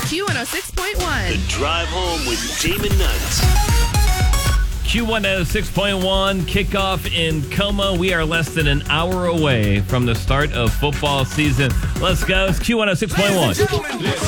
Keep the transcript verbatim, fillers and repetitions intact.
Q one oh six point one. The Drive Home with Damon Nuts. Q one oh six point one kickoff in Como. We are less than an hour away from the start of football season. Let's go. It's Q one oh six point one.